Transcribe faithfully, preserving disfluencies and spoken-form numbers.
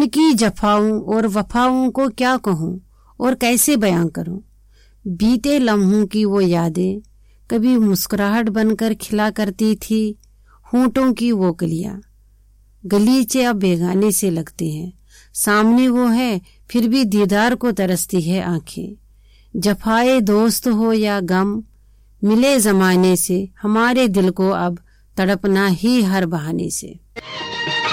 की जफाऊं और वफाओं को क्या कहूं और कैसे बयां करूं। बीते लम्हों की वो यादें कभी मुस्कुराहट बनकर खिला करती थी। होंठों की वो कलियां गलीचे अब बेगाने से लगते हैं। सामने वो है फिर भी दीदार को तरसती है आंखें। जफाए दोस्त हो या गम मिले जमाने से, हमारे दिल को अब तड़पना ही हर बहाने से।